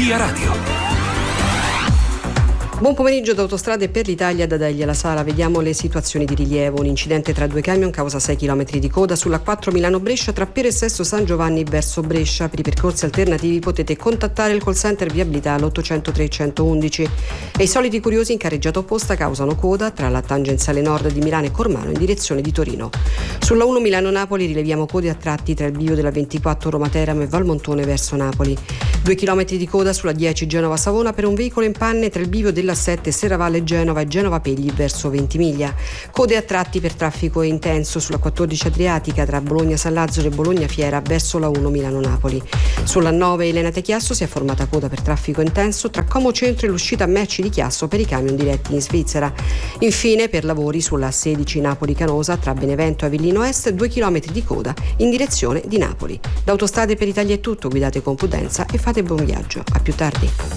Via Radio. Buon pomeriggio da Autostrade per l'Italia, da Delia La Sala. Vediamo le situazioni di rilievo. Un incidente tra due camion causa 6 km di coda sulla 4 Milano-Brescia tra Pera e Sesto San Giovanni verso Brescia. Per i percorsi alternativi potete contattare il call center viabilità all'803 111. E i soliti curiosi in carreggiata opposta causano coda tra la tangenziale nord di Milano e Cormano in direzione di Torino. Sulla 1 Milano-Napoli rileviamo code a tratti tra il bivio della 24 Roma Teramo e Valmontone verso Napoli. 2 km di coda sulla 10 Genova-Savona per un veicolo in panne tra il bivio della 7 Serravalle Genova e Genova Pegli verso Ventimiglia. Code a tratti per traffico intenso sulla 14 Adriatica tra Bologna San Lazzaro e Bologna Fiera verso la 1 Milano-Napoli. Sulla 9 Elenate Chiasso si è formata coda per traffico intenso tra Como Centro e l'uscita Merci di Chiasso per i camion diretti in Svizzera. Infine, per lavori sulla 16 Napoli-Canosa tra Benevento e Avellino Est 2 km di coda in direzione di Napoli. Da Autostrade per l'Italia è tutto, guidate con prudenza e fate buon viaggio. A più tardi.